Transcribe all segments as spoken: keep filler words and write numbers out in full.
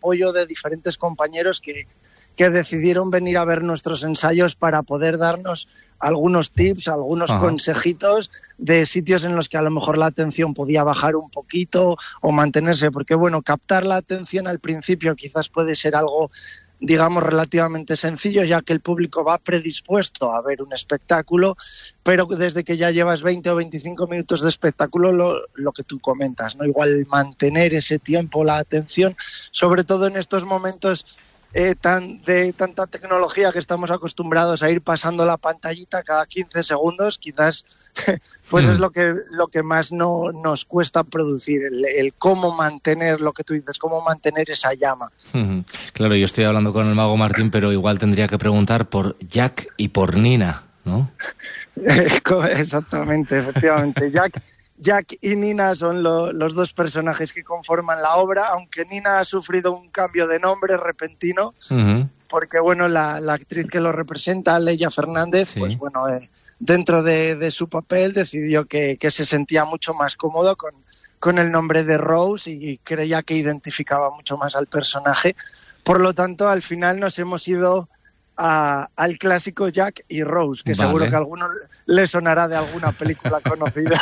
apoyo de diferentes compañeros que, que decidieron venir a ver nuestros ensayos para poder darnos algunos tips, algunos Ajá. consejitos de sitios en los que a lo mejor la atención podía bajar un poquito o mantenerse, porque bueno, captar la atención al principio quizás puede ser algo, digamos, relativamente sencillo, ya que el público va predispuesto a ver un espectáculo, pero desde que ya llevas veinte o veinticinco minutos de espectáculo, lo, lo que tú comentas, ¿no? Igual mantener ese tiempo, la atención, sobre todo en estos momentos Eh, tan, de tanta tecnología que estamos acostumbrados a ir pasando la pantallita cada quince segundos, quizás pues mm. es lo que lo que más no, nos cuesta producir, el, el cómo mantener lo que tú dices, cómo mantener esa llama. Mm. Claro, yo estoy hablando con el mago Martín, pero igual tendría que preguntar por Jack y por Nina, ¿no? Exactamente, efectivamente. Jack Jack y Nina son lo, los dos personajes que conforman la obra, aunque Nina ha sufrido un cambio de nombre repentino, uh-huh. porque bueno, la, la actriz que lo representa, Leia Fernández, sí. pues bueno, eh, dentro de, de su papel decidió que, que se sentía mucho más cómodo con, con el nombre de Rose y creía que identificaba mucho más al personaje. Por lo tanto, al final nos hemos ido A, al clásico Jack y Rose, que vale. seguro que a alguno le sonará de alguna película conocida.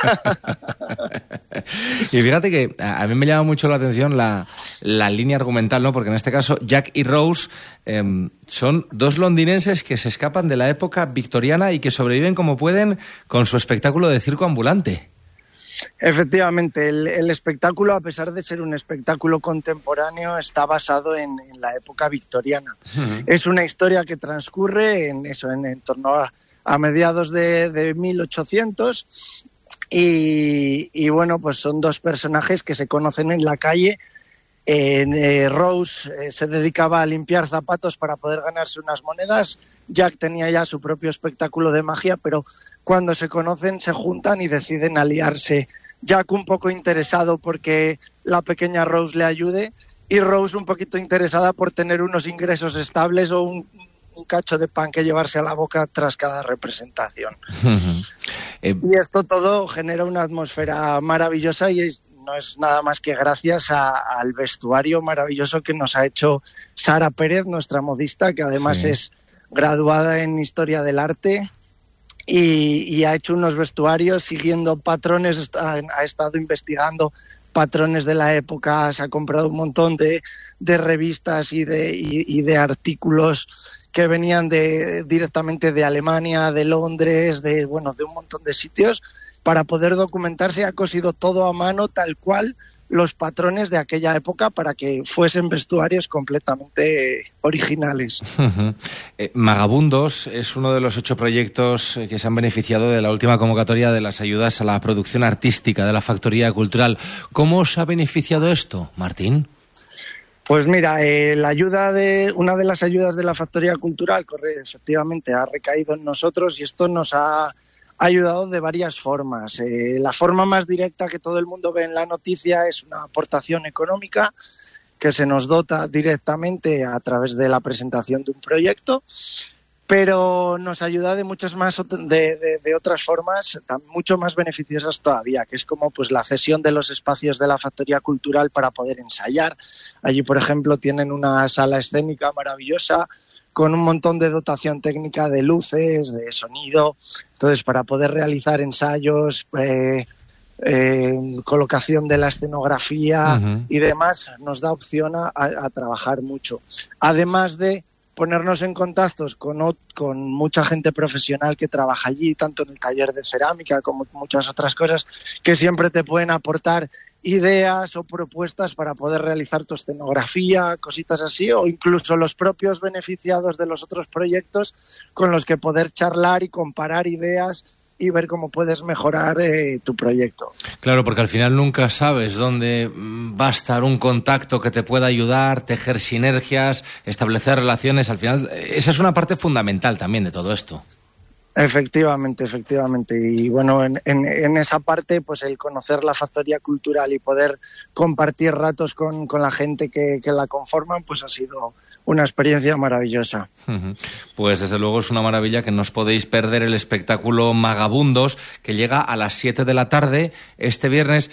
Y fíjate que a mí me llama mucho la atención la, la línea argumental, ¿no? Porque en este caso Jack y Rose eh, son dos londinenses que se escapan de la época victoriana y que sobreviven como pueden con su espectáculo de circo ambulante. Efectivamente, el, el espectáculo, a pesar de ser un espectáculo contemporáneo, está basado en, en la época victoriana. Uh-huh. Es una historia que transcurre en eso, en, en torno a, a mediados de, de mil ochocientos y, y bueno, pues son dos personajes que se conocen en la calle. Eh, eh, Rose eh, se dedicaba a limpiar zapatos para poder ganarse unas monedas. Jack tenía ya su propio espectáculo de magia, pero cuando se conocen se juntan y deciden aliarse. Jack un poco interesado porque la pequeña Rose le ayude y Rose un poquito interesada por tener unos ingresos estables o un, un cacho de pan que llevarse a la boca tras cada representación. Uh-huh. eh... Y esto todo genera una atmósfera maravillosa y es, no es nada más que gracias a, al vestuario maravilloso que nos ha hecho Sara Pérez, nuestra modista, que además sí. es graduada en Historia del Arte. Y, y ha hecho unos vestuarios siguiendo patrones, ha, ha estado investigando patrones de la época, se ha comprado un montón de, de revistas y de, y, y de artículos que venían de, directamente de Alemania, de Londres, de, bueno, de un montón de sitios para poder documentarse. Ha cosido todo a mano tal cual los patrones de aquella época para que fuesen vestuarios completamente originales. Uh-huh. Eh, Magabundos es uno de los ocho proyectos que se han beneficiado de la última convocatoria de las ayudas a la producción artística de la Factoría Cultural. ¿Cómo os ha beneficiado esto, Martín? Pues mira, eh, la ayuda de una de las ayudas de la Factoría Cultural, corre, efectivamente, ha recaído en nosotros y esto nos ha ayudado de varias formas. Eh, la forma más directa que todo el mundo ve en la noticia es una aportación económica que se nos dota directamente a través de la presentación de un proyecto, pero nos ayuda de muchas más de, de, de otras formas mucho más beneficiosas todavía, que es como pues la cesión de los espacios de la Factoría Cultural para poder ensayar. Allí, por ejemplo, tienen una sala escénica maravillosa con un montón de dotación técnica de luces, de sonido. Entonces, para poder realizar ensayos, eh, eh, colocación de la escenografía uh-huh. y demás, nos da opción a, a trabajar mucho. Además de ponernos en contactos con, con mucha gente profesional que trabaja allí, tanto en el taller de cerámica como muchas otras cosas, que siempre te pueden aportar ideas o propuestas para poder realizar tu escenografía, cositas así, o incluso los propios beneficiados de los otros proyectos con los que poder charlar y comparar ideas y ver cómo puedes mejorar eh, tu proyecto. Claro, porque al final nunca sabes dónde va a estar un contacto que te pueda ayudar, tejer sinergias, establecer relaciones. Al final, esa es una parte fundamental también de todo esto. Efectivamente, efectivamente. Y bueno, en, en, en esa parte, pues el conocer la Factoría Cultural y poder compartir ratos con, con la gente que, que la conforman, pues ha sido una experiencia maravillosa. Pues desde luego es una maravilla que no os podéis perder el espectáculo Magabundos, que llega a las siete de la tarde este viernes.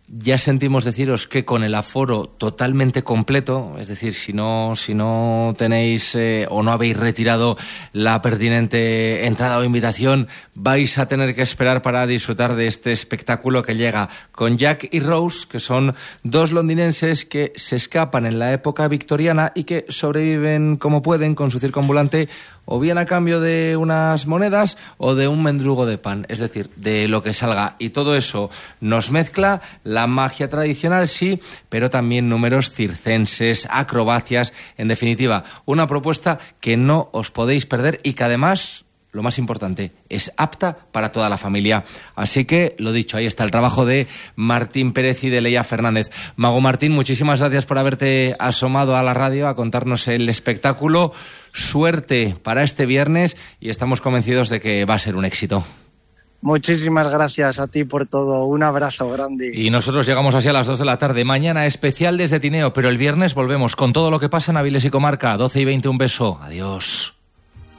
Ya sentimos deciros que con el aforo totalmente completo, es decir, si no, si no tenéis eh, o no habéis retirado la pertinente entrada o invitación, vais a tener que esperar para disfrutar de este espectáculo que llega con Jack y Rose, que son dos londinenses que se escapan en la época victoriana y que sobreviven como pueden con su circunambulante, o bien a cambio de unas monedas o de un mendrugo de pan, es decir, de lo que salga. Y todo eso nos mezcla la magia tradicional, sí, pero también números circenses, acrobacias, en definitiva, una propuesta que no os podéis perder y que además, lo más importante, es apta para toda la familia. Así que, lo dicho, ahí está el trabajo de Martín Pérez y de Leia Fernández. Mago Martín, muchísimas gracias por haberte asomado a la radio a contarnos el espectáculo. Suerte para este viernes y estamos convencidos de que va a ser un éxito. Muchísimas gracias a ti por todo. Un abrazo grande. Y nosotros llegamos así a las dos de la tarde. Mañana especial desde Tineo, pero el viernes volvemos con todo lo que pasa en Avilés y Comarca. doce y veinte, un beso. Adiós.